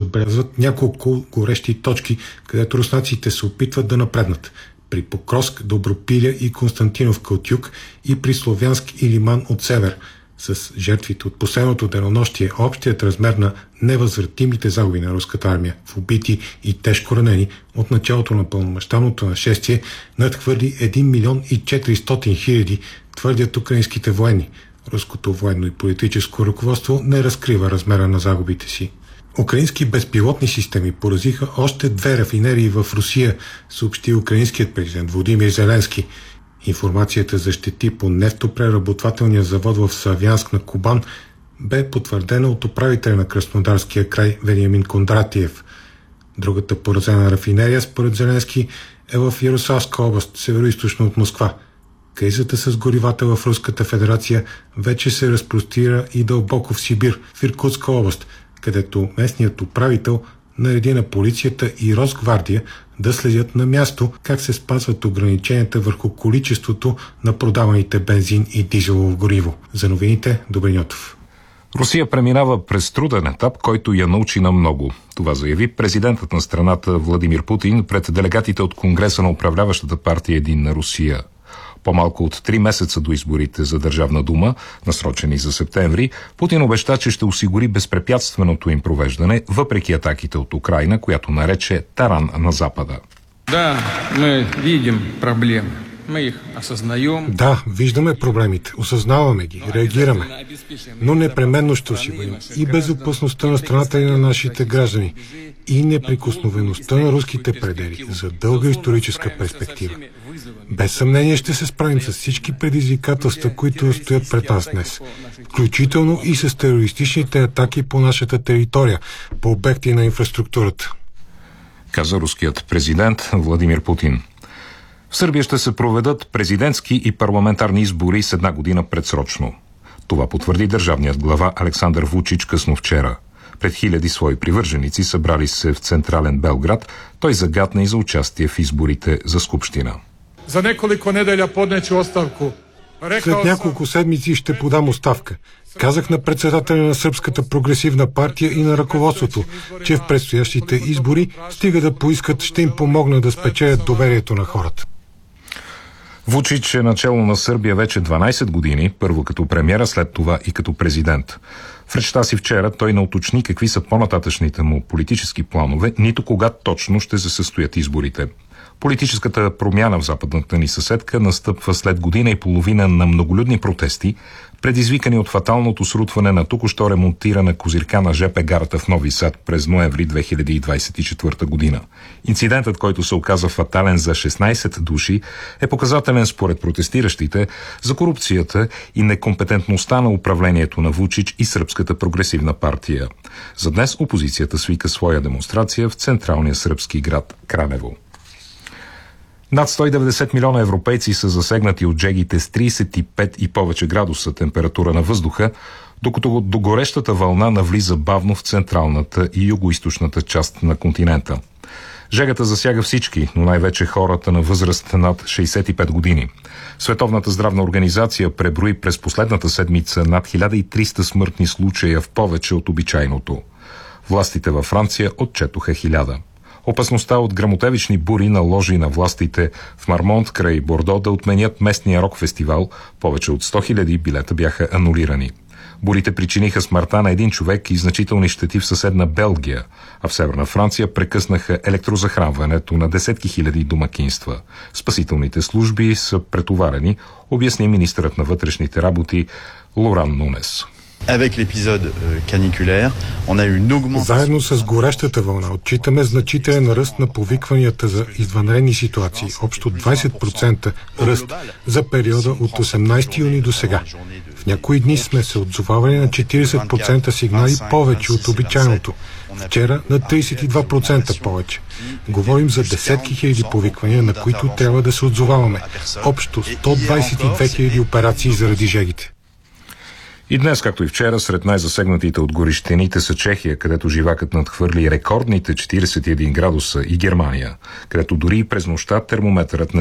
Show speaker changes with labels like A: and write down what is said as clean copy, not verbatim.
A: отбелязват няколко горещи точки, където руснаците се опитват да напреднат. При Покровск, Добропиля и Константиновка от юг и при Словянск и Лиман от север. С жертвите от последното денонощие общият размер на невъзвратимите загуби на руската армия в убити и тежко ранени от началото на пълномащабното нашествие надхвърли 1 милион и 400 хиляди, твърдят украинските военни. Руското военно и политическо ръководство не разкрива размера на загубите си. Украински безпилотни системи поразиха още 2 рафинерии в Русия, съобщи украинският президент Володимир Зеленски. Информацията за щети по нефтопреработвателния завод в Славянск на Кубан бе потвърдена от управителя на Краснодарския край Вениамин Кондратиев. Другата поразена рафинерия, според Зеленски, е в Ярославска област, североизточно от Москва. Кризата с горивата в Руската федерация вече се разпростира и дълбоко в Сибир, в Иркутска област, където местният управител нареди на полицията и Росгвардия да следят на място как се спазват ограниченията върху количеството на продаваните бензин и дизелово гориво. За новините, Добрин Йотов.
B: Русия преминава през труден етап, който я научи на много. Това заяви президентът на страната Владимир Путин пред делегатите от Конгреса на управляващата партия Единна Русия. По-малко от 3 месеца до изборите за Държавна дума, насрочени за септември, Путин обеща, че ще осигури безпрепятственото им провеждане, въпреки атаките от Украйна, която нарече таран на Запада.
C: Да, мы видим проблеми. Мы их осознаем.
A: Да, виждаме проблемите, осъзнаваме ги, реагираме, но непременно ще осигурим и безопасността на страната и на нашите граждани, и неприкосновеността на руските предели за дълга историческа перспектива. Без съмнение ще се справим с всички предизвикателства, които стоят пред нас днес, включително и с терористичните атаки по нашата територия, по обекти на инфраструктурата.
B: Каза руският президент Владимир Путин. В Сърбия ще се проведат президентски и парламентарни избори с 1 година предсрочно. Това потвърди държавният глава Александър Вучич късно вчера. Пред хиляди свои привърженици, събрали се в централен Белград, той загатна и за участие в изборите за Скупщина.
D: За неколико неделя поднечу оставку.
A: След няколко седмици ще подам оставка. Казах на председателя на Сръбската прогресивна партия и на ръководството, че в предстоящите избори, стига да поискат, ще им помогна да спечелят доверието на хората.
B: Вучич е начало на Сърбия вече 12 години, първо като премиера, след това и като президент. В речта си вчера той не уточни какви са по-нататъчните му политически планове, нито кога точно ще се състоят изборите. Политическата промяна в западната ни съседка настъпва след година и половина на многолюдни протести, предизвикани от фаталното срутване на току-що ремонтирана козирка на ЖП гарата в Нови Сад през ноември 2024 година. Инцидентът, който се оказа фатален за 16 души, е показателен според протестиращите за корупцията и некомпетентността на управлението на Вучич и Сръбската прогресивна партия. За днес опозицията свика своя демонстрация в централния сръбски град Кранево. Над 190 милиона европейци са засегнати от жегите с 35 и повече градуса температура на въздуха, докато до горещата вълна навлиза бавно в централната и югоизточната част на континента. Жегата засяга всички, но най-вече хората на възраст над 65 години. Световната здравна организация преброи през последната седмица над 1300 смъртни случая в повече от обичайното. Властите във Франция отчетоха 1000. Опасността от гръмотевични бури наложи на властите в Мармонт край Бордо да отменят местния рок-фестивал. Повече от 100 000 билета бяха анулирани. Бурите причиниха смъртта на 1 човек и значителни щети в съседна Белгия, а в Северна Франция прекъснаха електрозахранването на десетки хиляди домакинства. Спасителните служби са претоварени, обясни министърът на вътрешните работи Лоран Нунес.
A: Заедно с горещата вълна отчитаме значителен ръст на повикванията за извънредни ситуации, общо 20% ръст за периода от 18 юни до сега. В някои дни сме се отзовавали на 40% сигнали повече от обичайното. Вчера на 32% повече. Говорим за десетки хиляди повиквания, на които трябва да се отзоваваме. Общо 122 хиляди операции заради жегите.
B: И днес, както и вчера, сред най-засегнатите от горещините са Чехия, където живакът надхвърли рекордните 41 градуса, и Германия, където дори и през нощта термометърът